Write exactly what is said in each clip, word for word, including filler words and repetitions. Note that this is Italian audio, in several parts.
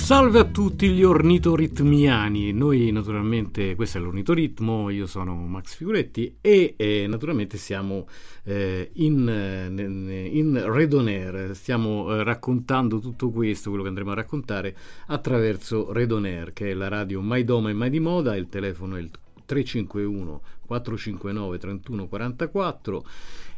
Salve a tutti gli ornitoritmiani, noi naturalmente, questo è l'ornitoritmo, io sono Max Figuretti e eh, naturalmente siamo eh, in, in Red On Air, stiamo eh, raccontando tutto questo, quello che andremo a raccontare attraverso Red On Air, che è la radio mai doma e mai di moda, il telefono è il tre cinque uno quattro cinque nove tre uno quattro quattro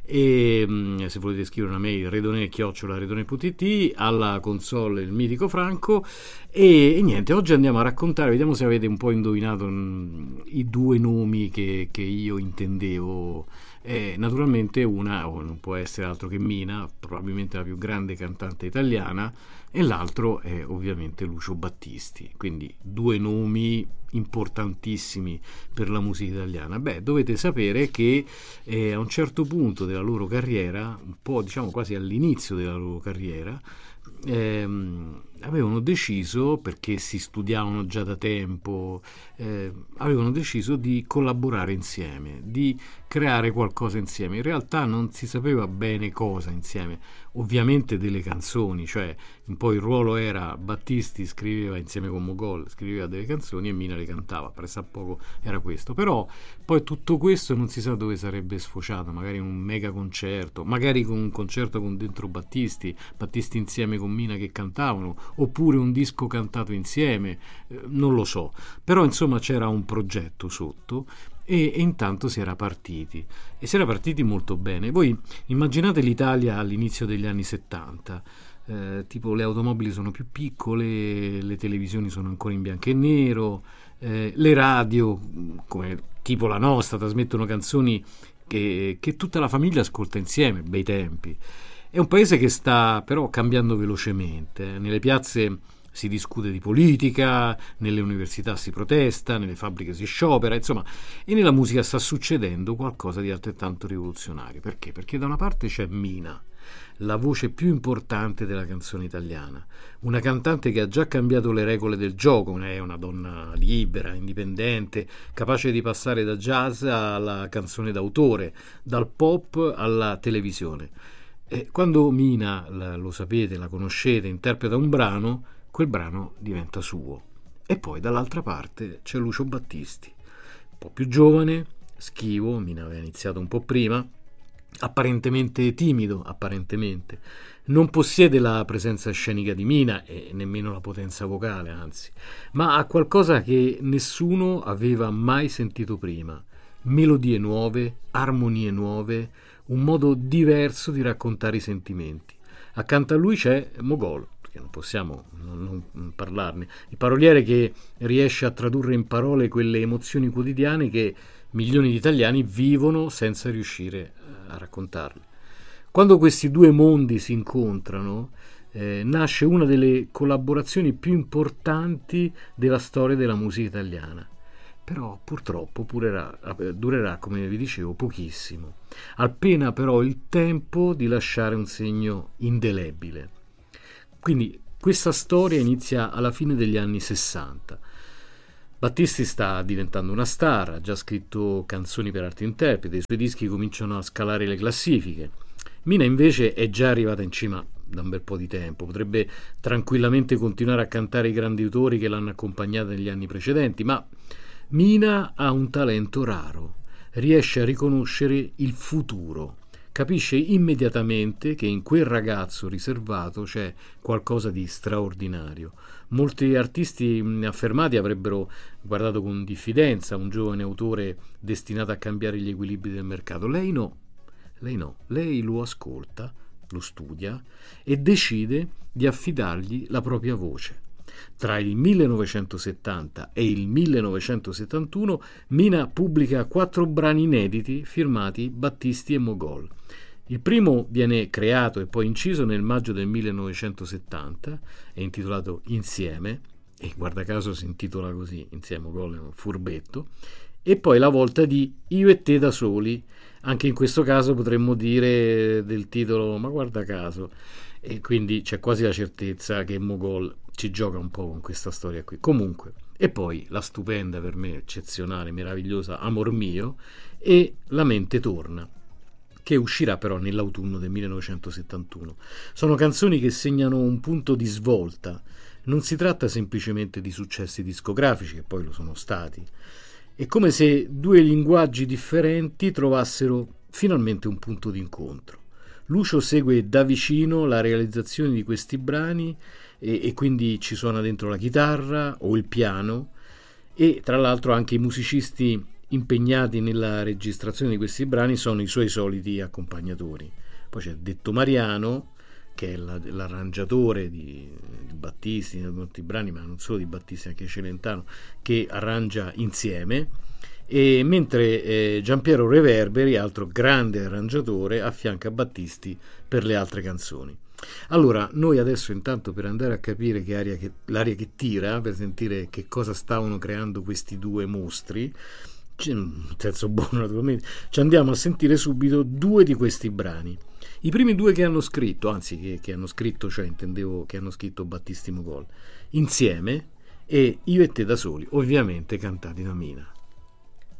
e mh, se volete scrivere una mail redone chiocciola redone punto it, alla console il mitico Franco e, e niente, oggi andiamo a raccontare, vediamo se avete un po' indovinato mh, i due nomi che, che io intendevo. Eh, naturalmente una oh, non può essere altro che Mina, probabilmente la più grande cantante italiana, e l'altro è ovviamente Lucio Battisti, quindi due nomi importantissimi per la musica italiana. Beh, dovete sapere che eh, a un certo punto della loro carriera, un po' diciamo quasi all'inizio della loro carriera, ehm, avevano deciso, perché si studiavano già da tempo, eh, avevano deciso di collaborare insieme, di creare qualcosa insieme. In realtà non si sapeva bene cosa insieme, ovviamente delle canzoni, cioè un po' il ruolo era Battisti scriveva insieme con Mogol, scriveva delle canzoni e Mina le cantava, pressappoco era questo, però poi tutto questo non si sa dove sarebbe sfociato, magari in un mega concerto, magari con un concerto con dentro Battisti, Battisti insieme con Mina che cantavano, oppure un disco cantato insieme, eh, non lo so, però insomma c'era un progetto sotto e, e intanto si era partiti e si era partiti molto bene. Voi immaginate l'Italia all'inizio degli anni settanta, eh, tipo le automobili sono più piccole, le televisioni sono ancora in bianco e nero, eh, le radio come tipo la nostra trasmettono canzoni che, che tutta la famiglia ascolta insieme, bei tempi. È un paese che sta però cambiando velocemente. Nelle piazze si discute di politica, nelle università si protesta, nelle fabbriche si sciopera, insomma, e nella musica sta succedendo qualcosa di altrettanto rivoluzionario. Perché? Perché da una parte c'è Mina, la voce più importante della canzone italiana, una cantante che ha già cambiato le regole del gioco, è una donna libera, indipendente, capace di passare da jazz alla canzone d'autore, dal pop alla televisione. E quando Mina, la, lo sapete, la conoscete, interpreta un brano, quel brano diventa suo. E poi dall'altra parte c'è Lucio Battisti, un po' più giovane, schivo, Mina aveva iniziato un po' prima, apparentemente timido, apparentemente, non possiede la presenza scenica di Mina e nemmeno la potenza vocale, anzi, ma ha qualcosa che nessuno aveva mai sentito prima, melodie nuove, armonie nuove, un modo diverso di raccontare i sentimenti. Accanto a lui c'è Mogol, perché non possiamo non, non parlarne, il paroliere che riesce a tradurre in parole quelle emozioni quotidiane che milioni di italiani vivono senza riuscire a raccontarle. Quando questi due mondi si incontrano, eh, nasce una delle collaborazioni più importanti della storia della musica italiana. Però purtroppo durerà, durerà, come vi dicevo, pochissimo, appena però il tempo di lasciare un segno indelebile. Quindi questa storia inizia alla fine degli anni sessanta. Battisti sta diventando una star, ha già scritto canzoni per altri interpreti, i suoi dischi cominciano a scalare le classifiche. Mina invece è già arrivata in cima da un bel po' di tempo, potrebbe tranquillamente continuare a cantare i grandi autori che l'hanno accompagnata negli anni precedenti, ma Mina ha un talento raro, riesce a riconoscere il futuro, capisce immediatamente che in quel ragazzo riservato c'è qualcosa di straordinario. Molti artisti affermati avrebbero guardato con diffidenza un giovane autore destinato a cambiare gli equilibri del mercato. Lei no, lei no, lei lo ascolta, lo studia e decide di affidargli la propria voce. Tra il millenovecentosettanta e il millenovecentosettantuno Mina pubblica quattro brani inediti firmati Battisti e Mogol. Il primo viene creato e poi inciso nel maggio del millenovecentosettanta, è intitolato Insieme, e guarda caso si intitola così, Insieme, Mogol è un furbetto, e poi la volta di Io e te da soli, anche in questo caso potremmo dire del titolo, ma guarda caso, e quindi c'è quasi la certezza che Mogol ci gioca un po' con questa storia qui. Comunque, e poi la stupenda, per me eccezionale, meravigliosa Amor mio e La mente torna, che uscirà però nell'autunno del millenovecentosettantuno. Sono canzoni che segnano un punto di svolta Non si tratta semplicemente di successi discografici, che poi lo sono stati. È come se due linguaggi differenti trovassero finalmente un punto d'incontro. Lucio segue da vicino la realizzazione di questi brani e, e quindi ci suona dentro la chitarra o il piano, e tra l'altro anche i musicisti impegnati nella registrazione di questi brani sono i suoi soliti accompagnatori. Poi c'è Detto Mariano, che è la, l'arrangiatore di, di Battisti, di molti brani, ma non solo di Battisti, anche Celentano, che arrangia insieme, e mentre eh, Giampiero Reverberi, altro grande arrangiatore, affianca Battisti per le altre canzoni. Allora, noi adesso intanto, per andare a capire che aria che, l'aria che tira, per sentire che cosa stavano creando questi due mostri, in senso buono naturalmente, ci andiamo a sentire subito due di questi brani. I primi due che hanno scritto, anzi che, che hanno scritto, cioè intendevo che hanno scritto Battisti Mogol, Insieme e Io e te da soli, ovviamente cantati da Mina.